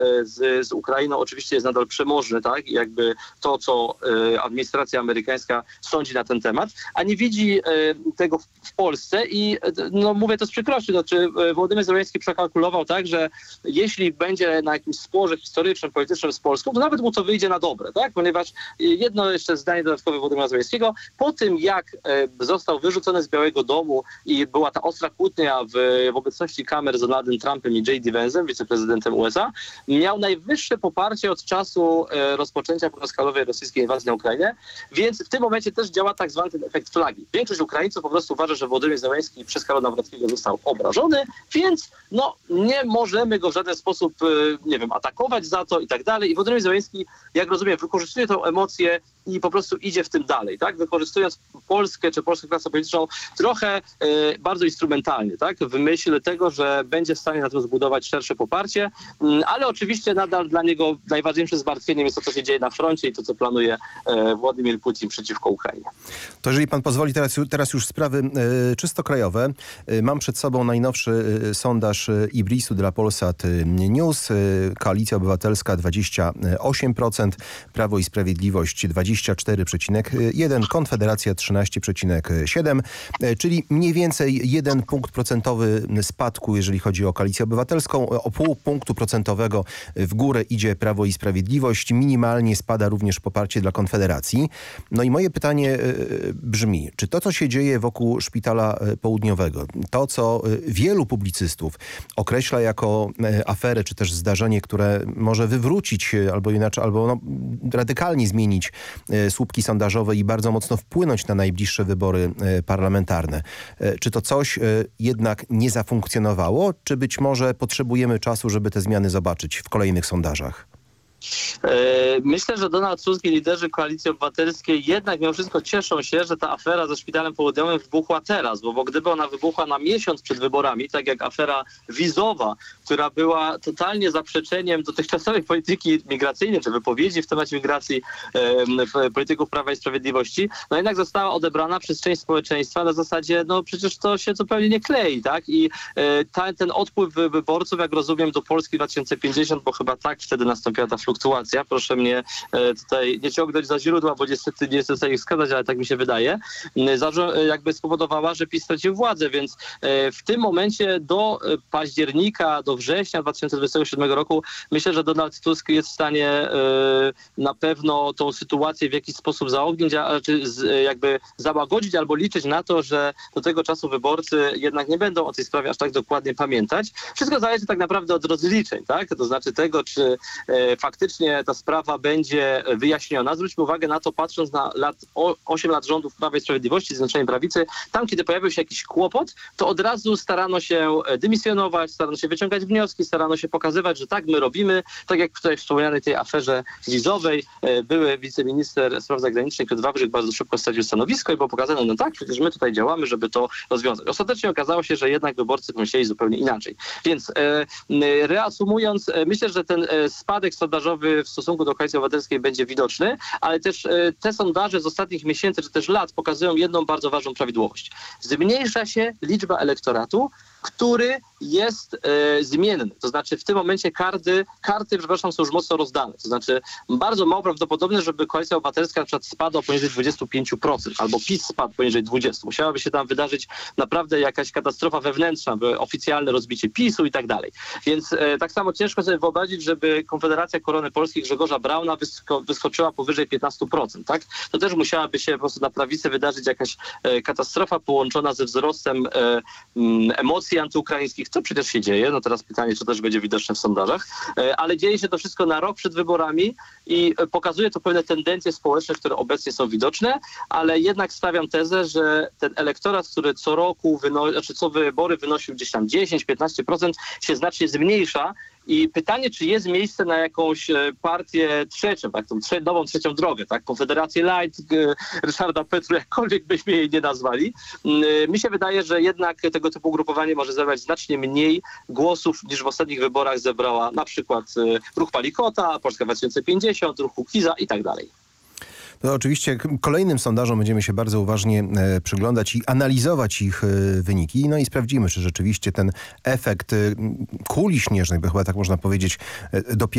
z Ukrainą oczywiście jest nadal przemożny, tak? I jakby to, co administracja amerykańska sądzi na ten temat, a nie widzi tego w Polsce i no mówię to z przykrością, znaczy Wołodymyr Zełenski przekalkulował tak, że jeśli będzie na jakimś sporze historycznym, politycznym z Polską, to nawet mu to wyjdzie na dobre, tak? Ponieważ jedno jeszcze zdanie dodatkowe Wołodymyra Zełenskiego, po tym jak został wyrzucony z Białego Domu i była ta ostra kłótnia w obecności kamer z Donaldem Trumpem i J.D. Vance'em, wiceprezydentem USA, miał najwyższe poparcie od czasu rozpoczęcia pełnoskalowej rosyjskiej inwazji na Ukrainę, więc w tym momencie też działa tak zwany ten efekt flagi. Większość Ukraińców po prostu uważa, że Wołodymyr Zełenski przez Karola Nawrockiego został obrażony, więc no nie możemy go w żaden sposób, nie wiem, atakować za to i tak dalej. I Wołodymyr Zełenski, jak rozumiem, wykorzystuje tę emocję i po prostu idzie w tym dalej, tak? Wykorzystując Polskę czy polską klasę polityczną trochę bardzo instrumentalnie, tak? W myśl tego, że będzie w stanie na to zbudować szersze poparcie, ale oczywiście nadal dla niego najważniejszym zmartwieniem jest to, co się dzieje na froncie i to, co planuje Władimir Putin przeciwko Ukrainie. To jeżeli pan pozwoli, teraz już sprawy czysto krajowe. Mam przed sobą najnowszy sondaż Ibrisu dla Polsat News. Koalicja Obywatelska 28%, Prawo i Sprawiedliwość 24,1%, Konfederacja 13,7%, czyli mniej więcej 1 punkt procentowy spadku, jeżeli chodzi o Koalicję Obywatelską. O pół punktu procentowego w górę idzie Prawo i Sprawiedliwość. Minimalnie spada również poparcie dla Konfederacji. No i moje pytanie brzmi, czy to, co się dzieje wokół Szpitala Południowego, to, co wielu publicystów określa jako aferę, czy też zdarzenie, które może wywrócić albo inaczej, albo radykalnie zmienić słupki sondażowe i bardzo mocno wpłynąć na najbliższe wybory parlamentarne. Czy to coś jednak nie zafunkcjonowało, czy być może potrzebujemy czasu, żeby te zmiany zobaczyć w kolejnych sondażach? Myślę, że Donald Tusk i liderzy Koalicji Obywatelskiej jednak mimo wszystko cieszą się, że ta afera ze Szpitalem Południowym wybuchła teraz, bo gdyby ona wybuchła na miesiąc przed wyborami, tak jak afera wizowa, która była totalnie zaprzeczeniem dotychczasowej polityki migracyjnej, czy wypowiedzi w temacie migracji polityków Prawa i Sprawiedliwości, no jednak została odebrana przez część społeczeństwa na zasadzie, no przecież to się zupełnie nie klei, tak? I ten odpływ wyborców, jak rozumiem, do Polski 2050, bo chyba tak wtedy nastąpiła ta fluktuacja. Proszę mnie tutaj nie ciągnąć za źródła, bo niestety nie jestem w stanie ich wskazać, ale tak mi się wydaje. Jakby spowodowała, że PiS stracił władzę, więc w tym momencie do października, do września 2027 roku myślę, że Donald Tusk jest w stanie na pewno tą sytuację w jakiś sposób zaognić, czy jakby załagodzić albo liczyć na to, że do tego czasu wyborcy jednak nie będą o tej sprawie aż tak dokładnie pamiętać. Wszystko zależy tak naprawdę od rozliczeń, tak? To znaczy tego, czy faktycznie ta sprawa będzie wyjaśniona. Zwróćmy uwagę na to, patrząc na 8 lat rządów Prawa i Sprawiedliwości, Zjednoczonej Prawicy, tam kiedy pojawił się jakiś kłopot, to od razu starano się dymisjonować, starano się wyciągać wnioski, starano się pokazywać, że tak my robimy, tak jak w tej wspomnianej tej aferze wizowej, były wiceminister spraw zagranicznych Piotr Wawrzyk bardzo szybko stracił stanowisko i było pokazane, no tak, przecież my tutaj działamy, żeby to rozwiązać. Ostatecznie okazało się, że jednak wyborcy pomyśleli zupełnie inaczej. Więc reasumując, myślę, że ten spadek sondażowy w stosunku do Koalicji Obywatelskiej będzie widoczny, ale też te sondaże z ostatnich miesięcy, czy też lat pokazują jedną bardzo ważną prawidłowość. Zmniejsza się liczba elektoratu, który jest zmienny. To znaczy w tym momencie karty, przepraszam, są już mocno rozdane. To znaczy bardzo mało prawdopodobne, żeby Koalicja Obywatelska na przykład spadła poniżej 25%, albo PiS spadł poniżej 20%. Musiałaby się tam wydarzyć naprawdę jakaś katastrofa wewnętrzna, oficjalne rozbicie PiS-u i tak dalej. Więc tak samo ciężko sobie wyobrazić, żeby Konfederacja Korony Polskiej Grzegorza Brauna wyskoczyła powyżej 15%. Tak? To też musiałaby się po prostu na prawicy wydarzyć jakaś katastrofa połączona ze wzrostem emocji antyukraińskich, co przecież się dzieje. No teraz pytanie, czy też będzie widoczne w sondażach, ale dzieje się to wszystko na rok przed wyborami i pokazuje to pewne tendencje społeczne, które obecnie są widoczne, ale jednak stawiam tezę, że ten elektorat, który co roku, co wybory wynosił gdzieś tam 10-15%, się znacznie zmniejsza. I pytanie, czy jest miejsce na jakąś partię trzecią, tak, tą nową trzecią drogę, tak, Konfederację Light, Ryszarda Petru, jakkolwiek byśmy jej nie nazwali. Mi się wydaje, że jednak tego typu ugrupowanie może zebrać znacznie mniej głosów niż w ostatnich wyborach zebrała na przykład Ruch Palikota, Polska 2050, Ruch Kukiza i tak dalej. No oczywiście kolejnym sondażom będziemy się bardzo uważnie przyglądać i analizować ich wyniki. No i sprawdzimy, czy rzeczywiście ten efekt kuli śnieżnej, bo chyba tak można powiedzieć, dopiero